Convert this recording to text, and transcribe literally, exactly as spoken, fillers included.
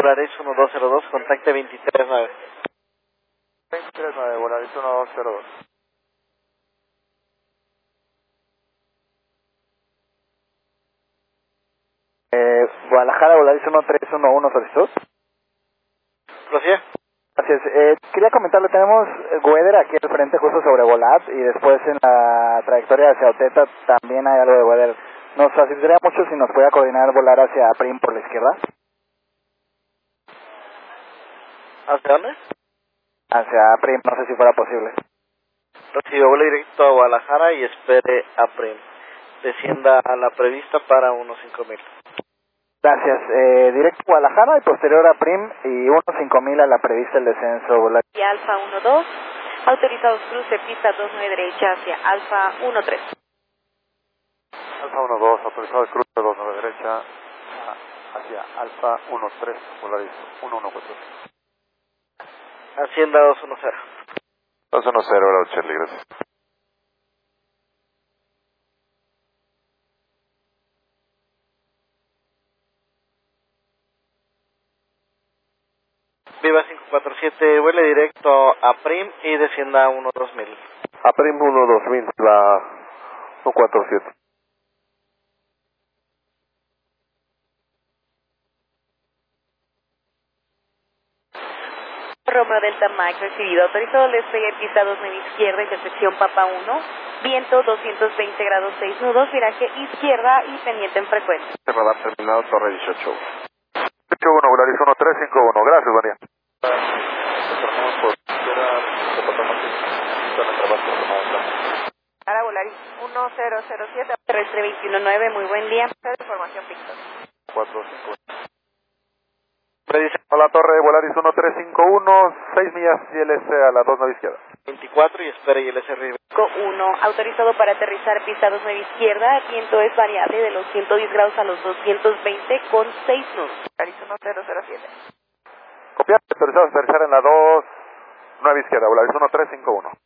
Volaris uno dos cero dos, contacte veintitrés nueve. veintitrés nueve, Volaris uno dos cero dos. Eh, Guadalajara, Volaris uno tres uno uno, solicitud. ¿Prosigue? Gracias. Eh, quería comentarle, tenemos weather aquí al frente justo sobre Volat y después en la trayectoria hacia Oteta también hay algo de weather. Nos facilitaría mucho si nos pudiera coordinar volar hacia Prim por la izquierda. ¿Hacia dónde? Hacia Prim, no sé si fuera posible. Recibe vuelo directo a Guadalajara y espere a Prim. Descienda a la prevista para uno cinco mil. Gracias. Eh, directo a Guadalajara y posterior a Prim y uno cinco mil a la prevista el descenso. Volar. Y Alfa uno dos, autorizados cruce pista dos nueve derecha hacia Alfa uno tres. Alfa uno dos, autorizado el cruce dos nueve derecha hacia Alfa uno tres, Volaris uno uno cuatro. Hacienda dos uno cero. dos uno cero, hola Charlie, gracias. Viva cinco cuatro siete, vuele directo a Prim y descienda a uno dos mil. A Prim uno dos mil, la uno cuatro siete. Romeo Delta Mike recibido, autorizado el despegue en pista dos nueve izquierda, intersección Papa uno, viento doscientos veinte grados seis nudos, viraje izquierda y pendiente en frecuencia. Radar terminado, Torre dieciocho. dieciocho uno, Volaris uno tres cinco uno, gracias, María. Para Volaris uno cero cero siete, terrestre veintiuno nueve, muy buen día. Información Víctor. cuatro cinco. Hola Torre, Volaris uno tres cinco uno, seis millas I L S a la dos nueve izquierda. veinticuatro y espere y el S R. uno, autorizado para aterrizar pista dos nueve izquierda, viento es variable de los ciento diez grados a los doscientos veinte con seis nudos. Volaris uno cero cero siete. Copiar, autorizado a aterrizar en la dos nueve izquierda, Volaris uno tres cinco uno.